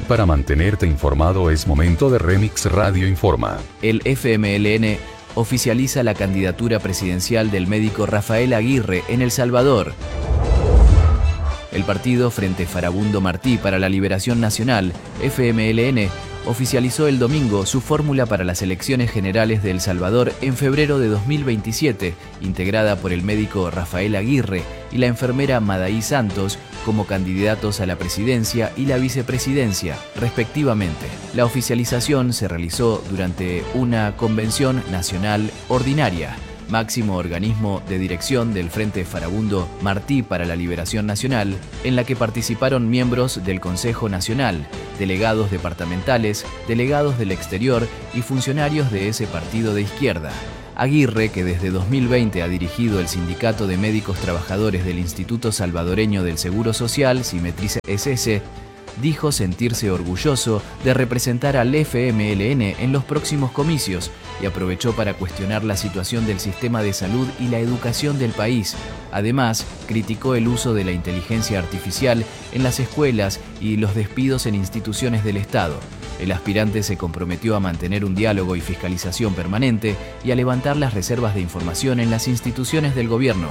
Para mantenerte informado es momento de Remix Radio Informa. El FMLN oficializa la candidatura presidencial del médico Rafael Aguirre en El Salvador. El partido Frente Farabundo Martí para la Liberación Nacional, FMLN, oficializó el domingo su fórmula para las elecciones generales de El Salvador en febrero de 2027, integrada por el médico Rafael Aguirre y la enfermera Madaí Santos como candidatos a la presidencia y la vicepresidencia, respectivamente. La oficialización se realizó durante una convención nacional ordinaria, máximo organismo de dirección del Frente Farabundo Martí para la Liberación Nacional, en la que participaron miembros del Consejo Nacional, delegados departamentales, delegados del exterior y funcionarios de ese partido de izquierda. Aguirre, que desde 2020 ha dirigido el Sindicato de Médicos Trabajadores del Instituto Salvadoreño del Seguro Social, Simetrice SS, dijo sentirse orgulloso de representar al FMLN en los próximos comicios y aprovechó para cuestionar la situación del sistema de salud y la educación del país. Además, criticó el uso de la inteligencia artificial en las escuelas y los despidos en instituciones del Estado. El aspirante se comprometió a mantener un diálogo y fiscalización permanente y a levantar las reservas de información en las instituciones del gobierno.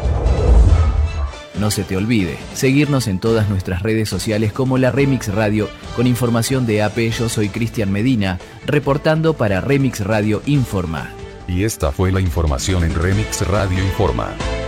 No se te olvide seguirnos en todas nuestras redes sociales como la Remix Radio, con información de AP. Yo soy Cristian Medina, reportando para Remix Radio Informa. Y esta fue la información en Remix Radio Informa.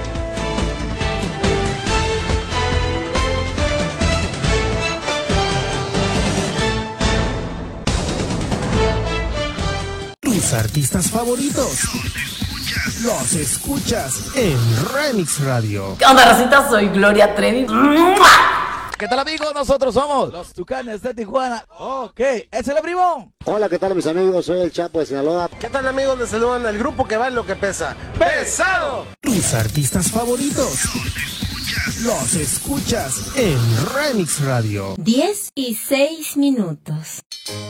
Tus artistas favoritos los escuchas en Remix Radio. ¿Qué onda, racita? Soy Gloria Trevi. ¿Qué tal, amigos? Nosotros somos los Tucanes de Tijuana. Ok, ese es el primo. Hola, ¿qué tal, mis amigos? Soy el Chapo de Sinaloa. ¿Qué tal, amigos? Les saludan el grupo que va en lo que pesa. ¡Pesado! Tus artistas favoritos los escuchas en Remix Radio. 10:06.